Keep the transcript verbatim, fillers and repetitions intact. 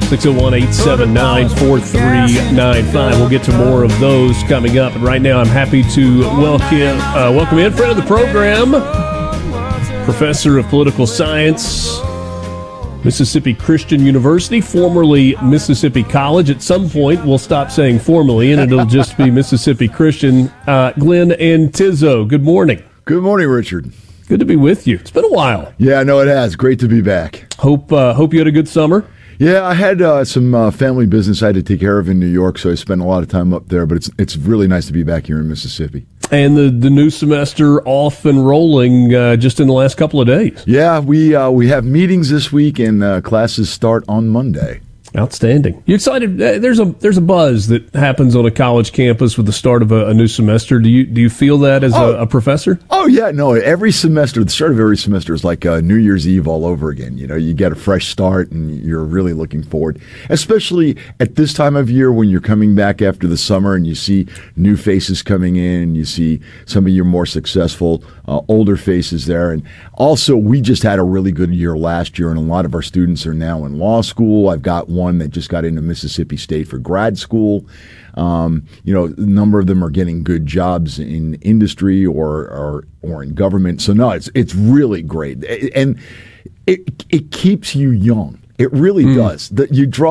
six oh one, eight seven nine, four three nine five. We'll get to more of those coming up. But right now, I'm happy to welcome, uh, welcome in friend of the program, Professor of Political Science, Mississippi Christian University, formerly Mississippi College. At some point, we'll stop saying formerly, and it'll just be Mississippi Christian. Uh, Glenn Antizzo, good morning. Good morning, Richard. Good to be with you. It's been a while. Yeah, no, it has. Great to be back. Hope uh, hope you had a good summer. Yeah, I had uh, some uh, family business I had to take care of in New York, so I spent a lot of time up there, but it's it's really nice to be back here in Mississippi. And the, the new semester off and rolling uh, just in the last couple of days. Yeah, we uh, we have meetings this week, and uh, classes start on Monday. Outstanding. You excited? There's a there's a buzz that happens on a college campus with the start of a, a new semester. Do you do you feel that as oh, a, a professor? Oh yeah, no. Every semester, the start of every semester is like uh, New Year's Eve all over again. You know, you get a fresh start, and you're really looking forward, especially at this time of year when you're coming back after the summer, and you see new faces coming in, and you see some of your more successful uh, older faces there. And also, we just had a really good year last year, and a lot of our students are now in law school. I've got one that just got into Mississippi State for grad school. Um, you know, a number of them are getting good jobs in industry or or, or in government. So no, it's it's really great, and it it keeps you young. It really mm. does. That you draw.